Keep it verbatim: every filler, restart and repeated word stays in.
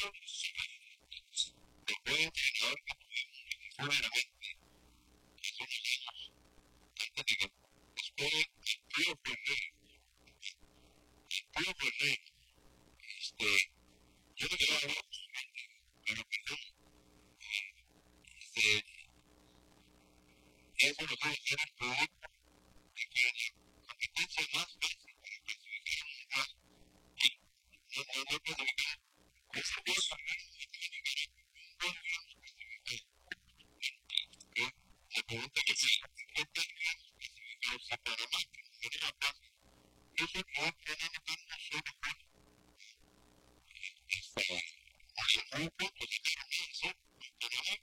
Después de entrenador que tuvimos, fueramente, hace unos años, antes de que después el tío Ferrer, el tío Ferrer, este, yo no quiero hablar, pero perdón, este, eso lo puedo hacer el producto de que la competencia más fácil para clasificar un mundial, y no, no, no clasificar, ese tío Ferrer no clasificar un buen grano clasificar. La pregunta que sí, ¿qué tan grande clasificar? Si Panamá, que no era fácil, eso no tiene que ver nosotros hasta el grupo